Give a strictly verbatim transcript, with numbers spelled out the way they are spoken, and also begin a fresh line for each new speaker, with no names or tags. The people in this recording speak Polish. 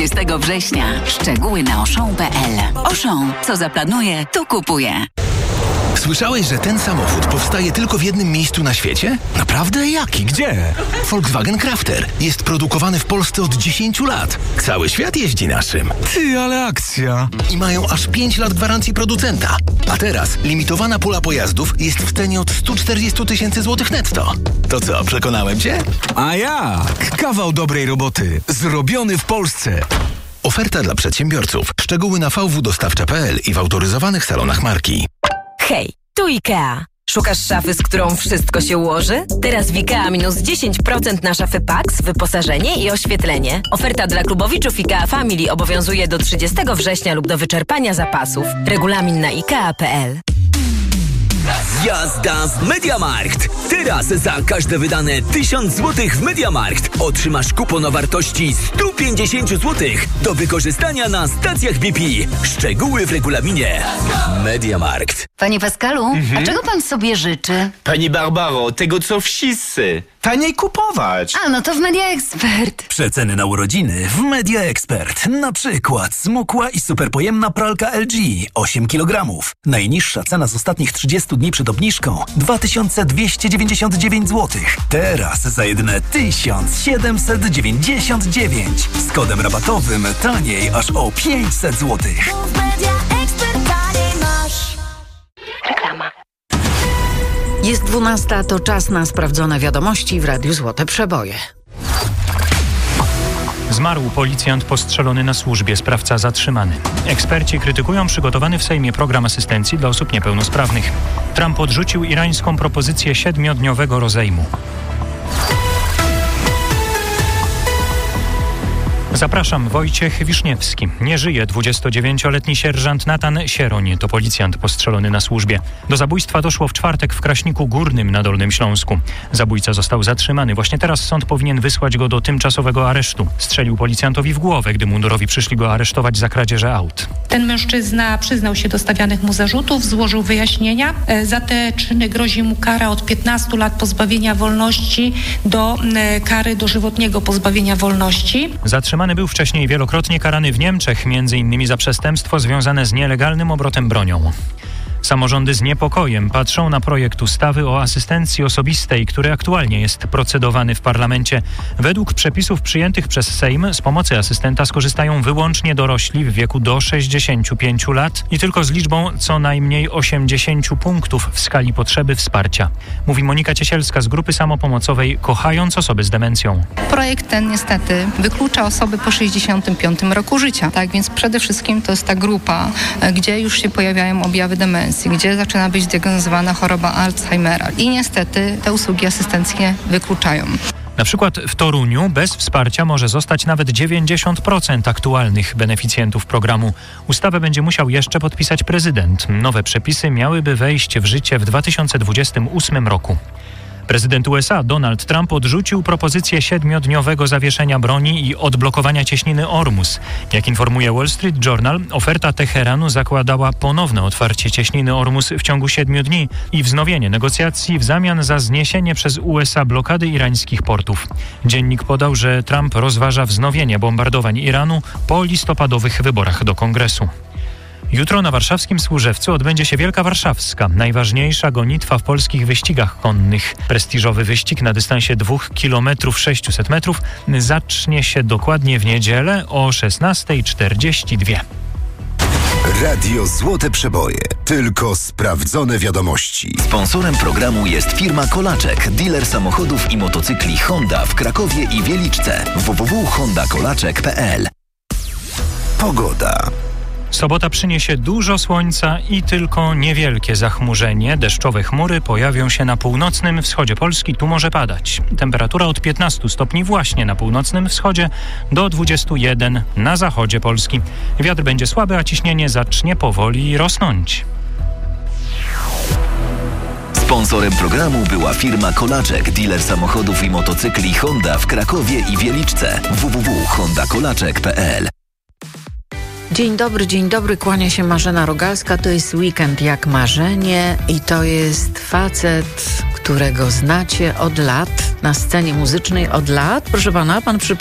dwudziestego września. Szczegóły na auchan kropka p l. Auchan. Co zaplanuje, to kupuje.
Słyszałeś, że ten samochód powstaje tylko w jednym miejscu na świecie? Naprawdę? Jaki? Gdzie? Volkswagen Crafter. Jest produkowany w Polsce od dziesięciu lat. Cały świat jeździ naszym.
Ty, ale akcja!
I mają aż pięć lat gwarancji producenta. A teraz limitowana pula pojazdów jest w cenie od stu czterdziestu tysięcy złotych netto. To co, przekonałem cię?
A jak? Kawał dobrej roboty. Zrobiony w Polsce.
Oferta dla przedsiębiorców. Szczegóły na v w dostawcza kropka p l i w autoryzowanych salonach marki.
Hej, tu IKEA. Szukasz szafy, z którą wszystko się ułoży? Teraz w IKEA minus dziesięć procent na szafy Pax, wyposażenie i oświetlenie. Oferta dla klubowiczów IKEA Family obowiązuje do trzydziestego września lub do wyczerpania zapasów. Regulamin na ikea kropka p l.
Jazda z MediaMarkt! Teraz za każde wydane tysiąc złotych w MediaMarkt otrzymasz kupon o wartości sto pięćdziesiąt złotych do wykorzystania na stacjach B P. Szczegóły w regulaminie. MediaMarkt.
Panie Pascalu, mhm. a czego pan sobie życzy?
Pani Barbaro, tego co wszyscy. Taniej kupować.
A, no to w Media Expert.
Przeceny na urodziny w Media Expert. Na przykład smukła i superpojemna pralka L G osiem kilogramów. Najniższa cena z ostatnich trzydziestu dni przed obniżką dwa tysiące dwieście dziewięćdziesiąt dziewięć złotych. Teraz za jedyne tysiąc siedemset dziewięćdziesiąt dziewięć. Z kodem rabatowym taniej aż o pięćset złotych.
Reklama.
Jest dwunasta, to czas na sprawdzone wiadomości w Radiu Złote Przeboje.
Zmarł policjant postrzelony na służbie, sprawca zatrzymany. Eksperci krytykują przygotowany w Sejmie program asystencji dla osób niepełnosprawnych. Trump odrzucił irańską propozycję siedmiodniowego rozejmu. Zapraszam, Wojciech Wiszniewski. Nie żyje dwudziestodziewięcioletni sierżant Natan Sieroń, to policjant postrzelony na służbie. Do zabójstwa doszło w czwartek w Kraśniku Górnym na Dolnym Śląsku. Zabójca został zatrzymany. Właśnie teraz sąd powinien wysłać go do tymczasowego aresztu. Strzelił policjantowi w głowę, gdy mundurowi przyszli go aresztować za kradzieże aut.
Ten mężczyzna przyznał się do stawianych mu zarzutów, złożył wyjaśnienia. Za te czyny grozi mu kara od piętnastu lat pozbawienia wolności do kary dożywotniego pozbawienia wolności.
Zatrzymany był wcześniej wielokrotnie karany w Niemczech, między innymi za przestępstwo związane z nielegalnym obrotem bronią. Samorządy z niepokojem patrzą na projekt ustawy o asystencji osobistej, który aktualnie jest procedowany w parlamencie. Według przepisów przyjętych przez Sejm z pomocy asystenta skorzystają wyłącznie dorośli w wieku do sześćdziesięciu pięciu lat i tylko z liczbą co najmniej osiemdziesięciu punktów w skali potrzeby wsparcia. Mówi Monika Ciesielska z grupy samopomocowej Kochając osoby z demencją.
Projekt ten niestety wyklucza osoby po sześćdziesiątym piątym roku życia. Tak więc przede wszystkim to jest ta grupa, gdzie już się pojawiają objawy demencji, gdzie zaczyna być diagnozowana choroba Alzheimera. I niestety te usługi asystenckie wykluczają.
Na przykład w Toruniu bez wsparcia może zostać nawet dziewięćdziesiąt procent aktualnych beneficjentów programu. Ustawę będzie musiał jeszcze podpisać prezydent. Nowe przepisy miałyby wejść w życie w dwa tysiące dwudziestym ósmym roku. Prezydent U S A Donald Trump odrzucił propozycję siedmiodniowego zawieszenia broni i odblokowania cieśniny Ormus. Jak informuje Wall Street Journal, oferta Teheranu zakładała ponowne otwarcie cieśniny Ormus w ciągu siedmiu dni i wznowienie negocjacji w zamian za zniesienie przez U S A blokady irańskich portów. Dziennik podał, że Trump rozważa wznowienie bombardowań Iranu po listopadowych wyborach do Kongresu. Jutro na warszawskim Służewcu odbędzie się Wielka Warszawska, najważniejsza gonitwa w polskich wyścigach konnych. Prestiżowy wyścig na dystansie dwóch kilometrów sześciuset metrów zacznie się dokładnie w niedzielę o szesnasta czterdzieści dwa.
Radio Złote Przeboje. Tylko sprawdzone wiadomości.
Sponsorem programu jest firma Kolaczek, dealer samochodów i motocykli Honda w Krakowie i Wieliczce. w w w kropka honda kolaczek kropka p l.
Pogoda.
Sobota przyniesie dużo słońca i tylko niewielkie zachmurzenie. Deszczowe chmury pojawią się na północnym wschodzie Polski, tu może padać. Temperatura od piętnastu stopni właśnie na północnym wschodzie do dwudziestu jeden na zachodzie Polski. Wiatr będzie słaby, a ciśnienie zacznie powoli rosnąć.
Sponsorem programu była firma Kolaczek, dealer samochodów i motocykli Honda w Krakowie i Wieliczce. w w w kropka honda kolaczek kropka p l.
Dzień dobry, dzień dobry, kłania się Marzena Rogalska. To jest Weekend jak marzenie i to jest facet, którego znacie od lat, na scenie muzycznej od lat. Proszę pana, pan przy